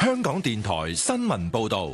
香港電台新聞報道。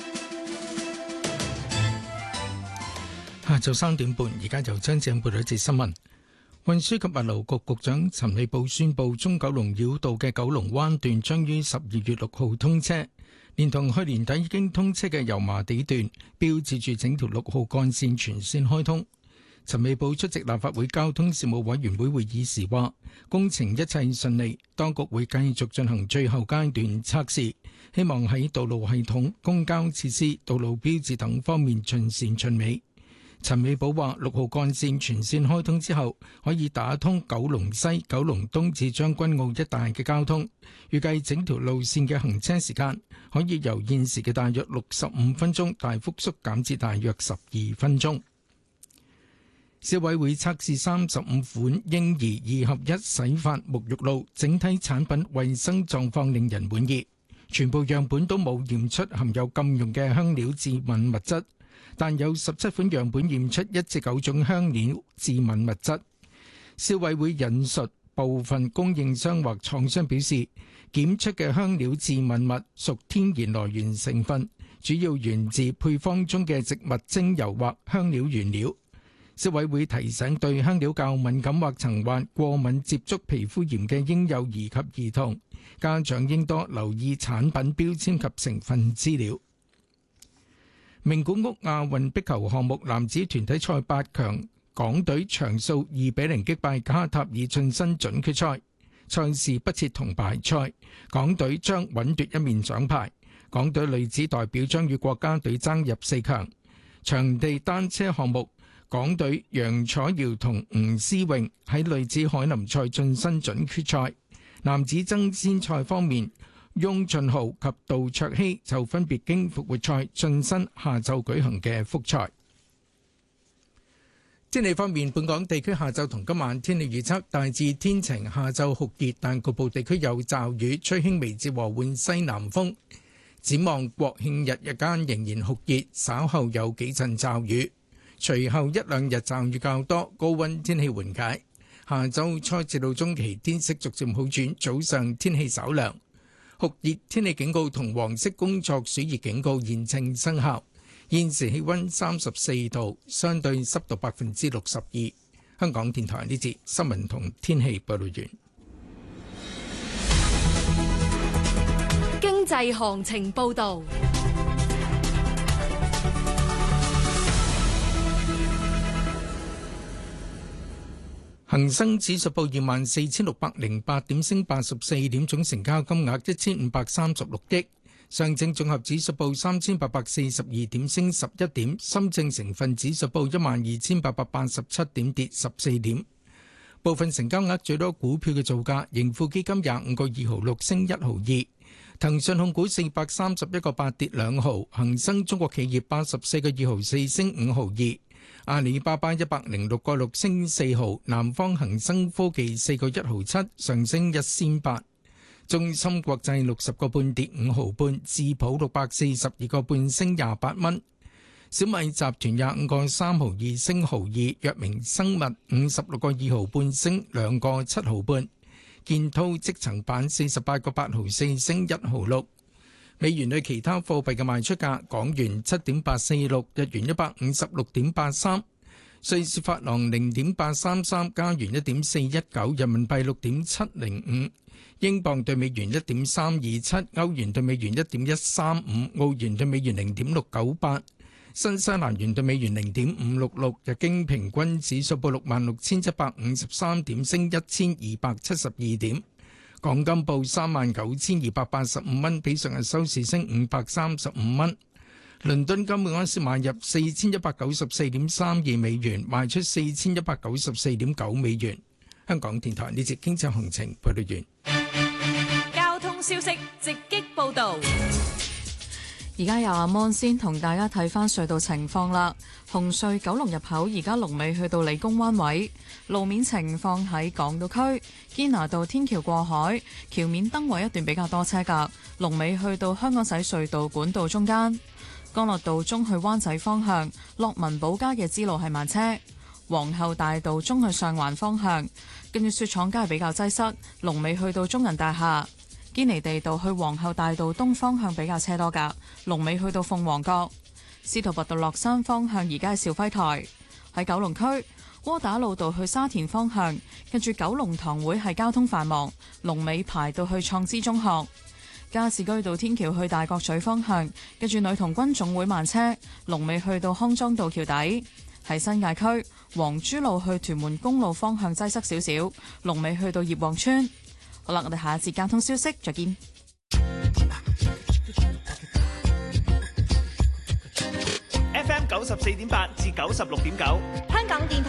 下晝3點半，而家由張正報道一節新聞。運輸及物流局局長陳美寶宣布，中九龍繞道嘅九龍灣段將於12月6號通車，連同去年底已經通車嘅油麻地段，標誌住整條6號幹線全線開通。陳美寶出席立法會交通事務委員會會議時話，工程一切順利，當局會繼續進行最後階段測試，希望喺道路系統、公交設施、道路標誌等方面盡善盡美。陳美寶話：6號幹線全線開通之後，可以打通九龍西、九龍東至將軍澳一帶嘅交通。預計整條路線嘅行車時間可以由現時嘅大約65分鐘大幅縮減至大約12分鐘。消委會測試35款嬰兒2合1洗髮沐浴露，整體產品衛生狀況令人滿意，全部樣本都冇驗出含有禁用嘅香料致敏物質。但有17款樣本驗出1至9種香料致敏物質。消委會引述部分供應商或廠商表示，檢出嘅香料致敏物屬天然來源成分，主要源自配方中嘅植物精油或香料原料。消委會提醒對香料較敏感或曾患過敏接觸皮膚炎嘅嬰幼兒及兒童，家長應多留意產品標籤及成分資料。名古屋亞運壁球項目男子團體賽8強，港隊場數2-0擊敗卡塔爾晉身準決賽。賽事不設銅牌賽，港隊將穩奪一面獎牌。港隊女子代表將與國家隊爭入4強。場地單車項目，港隊楊楚瑤同吳思穎喺女子凱林賽晉身準決賽。男子爭先賽方面，翁俊浩及杜卓希就分別經復活賽晉身下晝舉行嘅複賽。天氣方面，本港地區下晝同今晚天氣預測大致天晴，下晝酷熱，但局部地區有驟雨，吹輕微至和緩西南風。展望國慶日日間仍然酷熱，稍後有幾陣驟雨，隨後1-2日驟雨較多，高溫天氣緩解。下週初至到中期天色逐漸好轉，早上天氣稍涼。酷熱天氣警告同黃色工作暑熱警告現正生效。現時氣溫34度，相對濕度62%。香港電台呢節新聞同天氣報道完。 經濟行情報道。 恒生指數報24,608點，升84點，總成交金額1536億。上證綜合指數報3842點，升11點。深證成分指數報12,887點，跌14點。部分成交額最多股票嘅造價：盈富基金25個2毫6，升1毫2；騰訊控股431個8，跌2毫；恒生中國企業84個2毫4，升5毫2。阿里巴巴106個6，升4毫，南方恒生科技4個1毫7，上升1仙8，中芯國際60個半，跌5毫半，智普642個半，升28蚊，小米集團25個3毫2，升毫2，藥明生物56個2毫半，升2個7毫半，建滔積層板48個8毫4，升1毫6。美元對其他貨幣嘅賣出價：港元7.846，日元156.83，瑞士法郎0.833，加元1.419，人民幣6.705，英鎊對美元1.327，歐元對美元1.135，澳元對美元0.698，新西蘭元對美元0.566。日經平均指數報66,753點，升1,272點。港金報39,285蚊，比上日收市升535蚊。倫敦金每盎司買入4,194.32美元，賣出4,194.9美元。香港電台呢節經濟行情報道完。 交通消息直擊報道。 而家由阿芒先同大家睇翻隧道情況啦。紅隧九龍入口而家龍尾去到理工灣位，路面情況喺港島區堅拿道天橋過海，橋面燈位一段比較多車㗎，龍尾去到香港仔隧道管道中間。干諾道中去灣仔方向，樂民寶街嘅支路係慢車。皇后大道中去上環方向，跟住雪廠街係比較擠塞，龍尾去到中銀大廈。 堅尼地道去皇后大道東方向比較車多㗎，龍尾去到鳳凰閣。司徒拔道落山方向而家係肇輝台。喺九龍區窩打老道去沙田方向，跟住九龍塘會係交通繁忙，龍尾排到去創知中學。加士居道天橋去大角咀方向，跟住女童軍總會慢車，龍尾去到康莊道橋底。喺新界區黃珠路去屯門公路方向擠塞少少，龍尾去到葉旺村。好啦，我哋下一節交通消息再見。 FM 94.8至96.9， 香港電台。